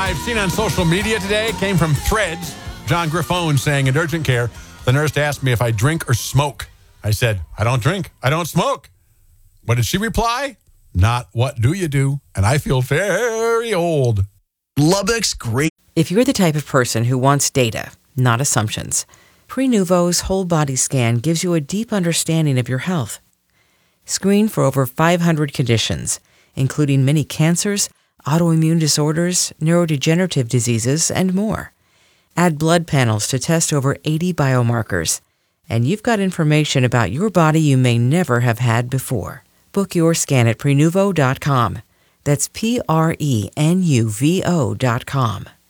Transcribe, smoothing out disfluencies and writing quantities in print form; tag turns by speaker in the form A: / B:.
A: I've seen on social media today came from Threads. John Griffone saying in urgent care, the nurse asked me if I drink or smoke. I said, I don't drink. I don't smoke. What did she reply? Not what do you do? And I feel very old.
B: Lubbock's great.
C: If you're the type of person who wants data, not assumptions, Prenuvo's whole body scan gives you a deep understanding of your health. Screen for over 500 conditions, including many cancers, autoimmune disorders, neurodegenerative diseases, and more. Add blood panels to test over 80 biomarkers, and you've got information about your body you may never have had before. Book your scan at Prenuvo.com. That's Prenuvo.com.